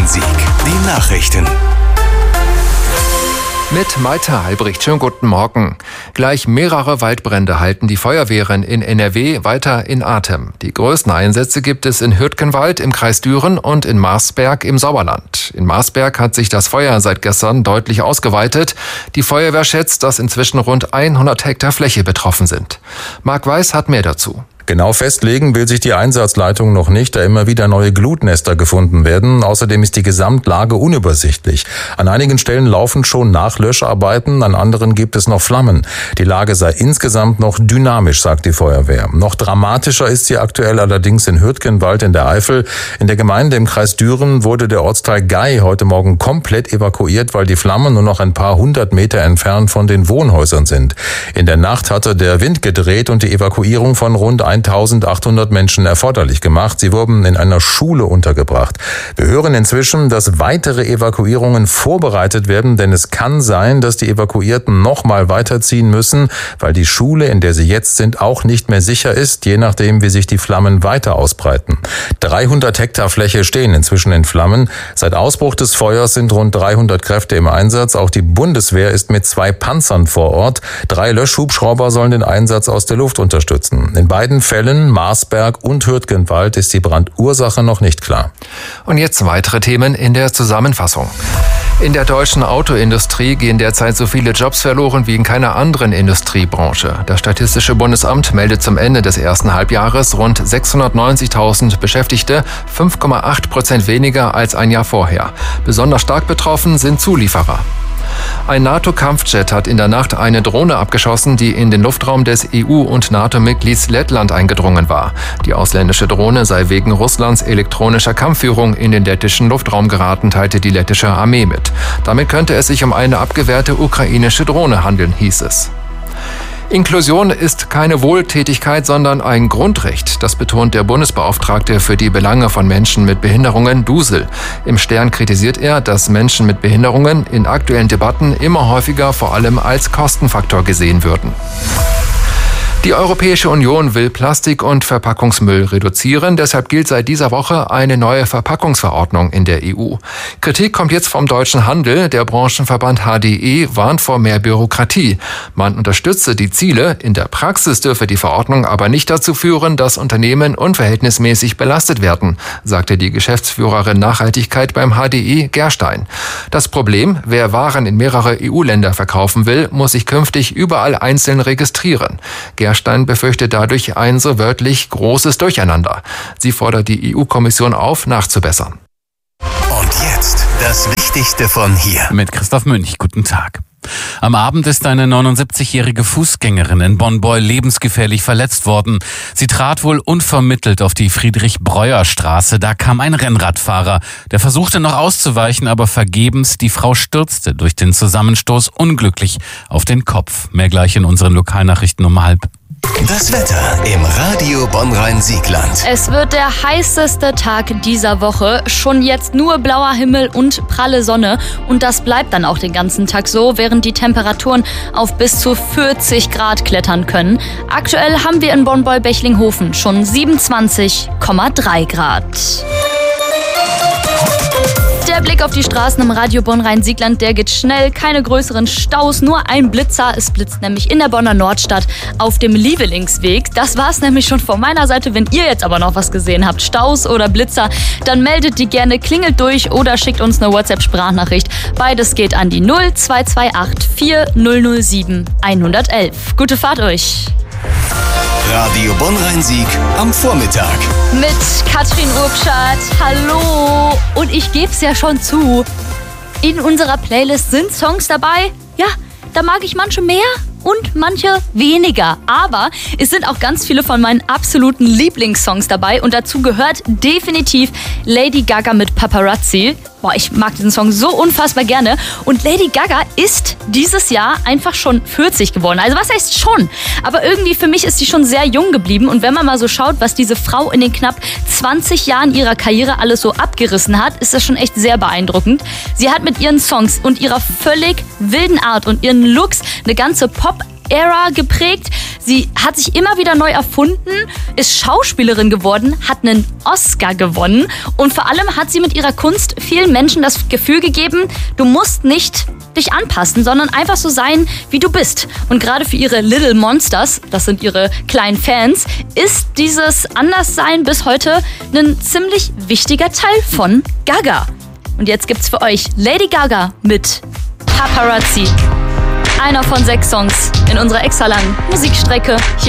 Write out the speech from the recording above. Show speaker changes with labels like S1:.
S1: Rhein-Sieg. Die Nachrichten.
S2: Mit Malte Halbricht. Schönen guten Morgen. Gleich mehrere Waldbrände halten die Feuerwehren in NRW weiter in Atem. Die größten Einsätze gibt es in Hürtgenwald im Kreis Düren und in Marsberg im Sauerland. In Marsberg hat sich das Feuer seit gestern deutlich ausgeweitet. Die Feuerwehr schätzt, dass inzwischen rund 100 Hektar Fläche betroffen sind. Marc Weiß hat mehr dazu.
S3: Genau festlegen will sich die Einsatzleitung noch nicht, da immer wieder neue Glutnester gefunden werden. Außerdem ist die Gesamtlage unübersichtlich. An einigen Stellen laufen schon Nachlöscharbeiten, an anderen gibt es noch Flammen. Die Lage sei insgesamt noch dynamisch, sagt die Feuerwehr. Noch dramatischer ist sie aktuell allerdings in Hürtgenwald in der Eifel. In der Gemeinde im Kreis Düren wurde der Ortsteil Gei heute Morgen komplett evakuiert, weil die Flammen nur noch ein paar 100 Meter entfernt von den Wohnhäusern sind. In der Nacht hatte der Wind gedreht und die Evakuierung von rund 1800 Menschen erforderlich gemacht. Sie wurden in einer Schule untergebracht. Wir hören inzwischen, dass weitere Evakuierungen vorbereitet werden, denn es kann sein, dass die Evakuierten nochmal weiterziehen müssen, weil die Schule, in der sie jetzt sind, auch nicht mehr sicher ist, je nachdem, wie sich die Flammen weiter ausbreiten. 300 Hektar Fläche stehen inzwischen in Flammen. Seit Ausbruch des Feuers sind rund 300 Kräfte im Einsatz. Auch die Bundeswehr ist mit 2 Panzern vor Ort. 3 Löschhubschrauber sollen den Einsatz aus der Luft unterstützen. In beiden Fällen, Marsberg und Hürtgenwald, ist die Brandursache noch nicht klar.
S2: Und jetzt weitere Themen in der Zusammenfassung. In der deutschen Autoindustrie gehen derzeit so viele Jobs verloren wie in keiner anderen Industriebranche. Das Statistische Bundesamt meldet zum Ende des ersten Halbjahres rund 690.000 Beschäftigte, 5,8% weniger als ein Jahr vorher. Besonders stark betroffen sind Zulieferer. Ein NATO-Kampfjet hat in der Nacht eine Drohne abgeschossen, die in den Luftraum des EU- und NATO-Mitglieds Lettland eingedrungen war. Die ausländische Drohne sei wegen Russlands elektronischer Kampfführung in den lettischen Luftraum geraten, teilte die lettische Armee mit. Damit könnte es sich um eine abgewehrte ukrainische Drohne handeln, hieß es. Inklusion ist keine Wohltätigkeit, sondern ein Grundrecht. Das betont der Bundesbeauftragte für die Belange von Menschen mit Behinderungen, Dusel. Im Stern kritisiert er, dass Menschen mit Behinderungen in aktuellen Debatten immer häufiger vor allem als Kostenfaktor gesehen würden. Die Europäische Union will Plastik- und Verpackungsmüll reduzieren. Deshalb gilt seit dieser Woche eine neue Verpackungsverordnung in der EU. Kritik kommt jetzt vom deutschen Handel. Der Branchenverband HDE warnt vor mehr Bürokratie. Man unterstütze die Ziele. In der Praxis dürfe die Verordnung aber nicht dazu führen, dass Unternehmen unverhältnismäßig belastet werden, sagte die Geschäftsführerin Nachhaltigkeit beim HDE, Gerstein. Das Problem, wer Waren in mehrere EU-Länder verkaufen will, muss sich künftig überall einzeln registrieren. Gerstein befürchtet dadurch ein so wörtlich großes Durcheinander. Sie fordert die EU-Kommission auf, nachzubessern.
S1: Und jetzt das Wichtigste von hier.
S4: Mit Christoph Münch. Guten Tag. Am Abend ist eine 79-jährige Fußgängerin in Bonn-Beul lebensgefährlich verletzt worden. Sie trat wohl unvermittelt auf die Friedrich-Breuer-Straße. Da kam ein Rennradfahrer. Der versuchte noch auszuweichen, aber vergebens. Die Frau stürzte durch den Zusammenstoß unglücklich auf den Kopf. Mehr gleich in unseren Lokalnachrichten um 12:30.
S1: Das Wetter im Radio Bonn-Rhein-Siegland.
S5: Es wird der heißeste Tag dieser Woche. Schon jetzt nur blauer Himmel und pralle Sonne. Und das bleibt dann auch den ganzen Tag so, während die Temperaturen auf bis zu 40 Grad klettern können. Aktuell haben wir in Bonn-Beul-Bechlinghofen schon 27,3 Grad. Der Blick auf die Straßen im Radio Bonn-Rhein-Siegland, der geht schnell. Keine größeren Staus, nur ein Blitzer. Es blitzt nämlich in der Bonner Nordstadt auf dem Lievelingsweg. Das war's nämlich schon von meiner Seite. Wenn ihr jetzt aber noch was gesehen habt, Staus oder Blitzer, dann meldet die gerne, klingelt durch oder schickt uns eine WhatsApp-Sprachnachricht. Beides geht an die 0228 4007 111. Gute Fahrt euch!
S1: Radio Bonn-Rhein-Sieg am Vormittag.
S5: Mit Katrin Urbschat, hallo! Und ich geb's ja schon zu, in unserer Playlist sind Songs dabei, ja, da mag ich manche mehr und manche weniger. Aber es sind auch ganz viele von meinen absoluten Lieblingssongs dabei und dazu gehört definitiv Lady Gaga mit Paparazzi. Boah, ich mag diesen Song so unfassbar gerne. Und Lady Gaga ist dieses Jahr einfach schon 40 geworden. Also was heißt schon? Aber irgendwie für mich ist sie schon sehr jung geblieben. Und wenn man mal so schaut, was diese Frau in den knapp 20 Jahren ihrer Karriere alles so abgerissen hat, ist das schon echt sehr beeindruckend. Sie hat mit ihren Songs und ihrer völlig wilden Art und ihren Looks eine ganze Era geprägt. Sie hat sich immer wieder neu erfunden, ist Schauspielerin geworden, hat einen Oscar gewonnen und vor allem hat sie mit ihrer Kunst vielen Menschen das Gefühl gegeben, du musst nicht dich anpassen, sondern einfach so sein, wie du bist. Und gerade für ihre Little Monsters, das sind ihre kleinen Fans, ist dieses Anderssein bis heute ein ziemlich wichtiger Teil von Gaga. Und jetzt gibt's für euch Lady Gaga mit Paparazzi. Einer von 6 Songs in unserer extra langen Musikstrecke hier